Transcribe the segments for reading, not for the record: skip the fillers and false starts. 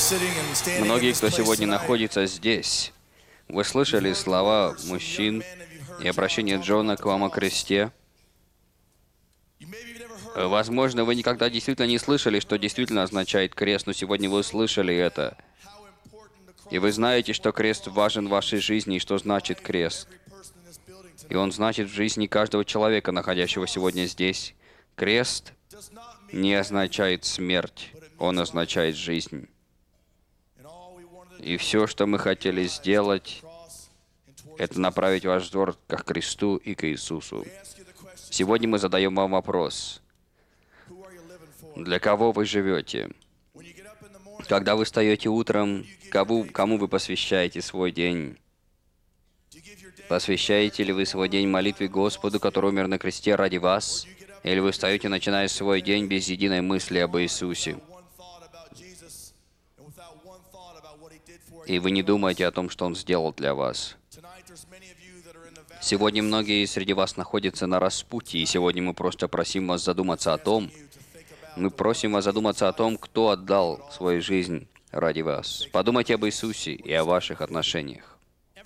Многие, кто сегодня находится здесь, вы слышали слова мужчин и обращение Джона к вам о кресте. Возможно, вы никогда действительно не слышали, что действительно означает крест, но сегодня вы услышали это. И вы знаете, что крест важен в вашей жизни, и что значит крест. И он значит в жизни каждого человека, находящего сегодня здесь. Крест не означает смерть, он означает жизнь. И все, что мы хотели сделать, это направить ваш взор к кресту и к Иисусу. Сегодня мы задаем вам вопрос. Для кого вы живете? Когда вы встаете утром, кому вы посвящаете свой день? Посвящаете ли вы свой день молитве Господу, который умер на кресте ради вас? Или вы встаете, начиная свой день без единой мысли об Иисусе? И вы не думаете о том, что Он сделал для вас. Сегодня многие среди вас находятся на распутье, и сегодня мы просто просим вас задуматься о том, кто отдал свою жизнь ради вас. Подумайте об Иисусе и о ваших отношениях.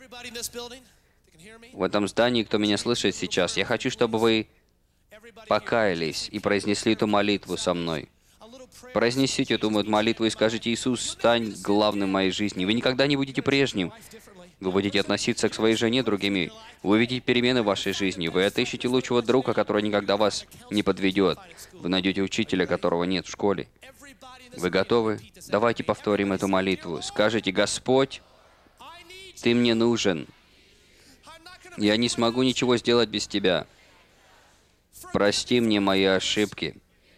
В этом здании, кто меня слышит сейчас, я хочу, чтобы вы покаялись и произнесли эту молитву со мной. Произнесите эту молитву и скажите: «Иисус, стань главным в моей жизни». Вы никогда не будете прежним. Вы будете относиться к своей жене другими. Вы увидите перемены в вашей жизни. Вы отыщете лучшего друга, который никогда вас не подведет. Вы найдете учителя, которого нет в школе. Вы готовы? Давайте повторим эту молитву. Скажите: «Господь, Ты мне нужен. Я не смогу ничего сделать без Тебя. Прости мне мои ошибки.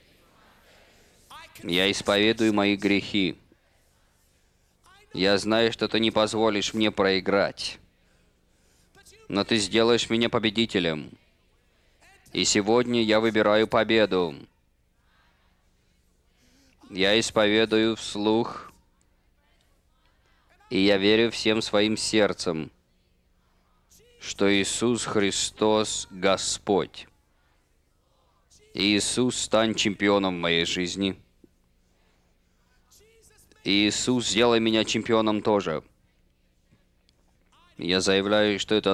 Я исповедую мои грехи. Я знаю, что Ты не позволишь мне проиграть, но Ты сделаешь меня победителем. И сегодня я выбираю победу. Я исповедую вслух, и я верю всем своим сердцем, что Иисус Христос Господь. Иисус, стань чемпионом в моей жизни. Иисус, сделай меня чемпионом тоже. Я заявляю, что это